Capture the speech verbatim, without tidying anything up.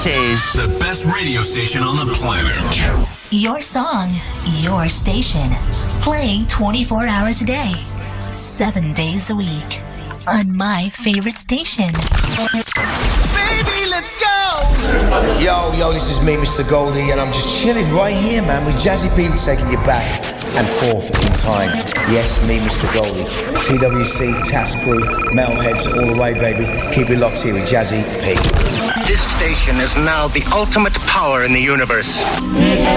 This is the best radio station on the planet. Your song, your station. Playing twenty-four hours a day, seven days a week. On my favorite station. Baby, let's go! Yo, yo, this is me, Mister Goldie, and I'm just chilling right here, man, with Jazzy P taking you back and forth in time. Yes, me, Mister Goldie. T W C, Task Crew, Metalheads, all the way, baby. Keep it locked here with Jazzy P. This station is now the ultimate power in the universe.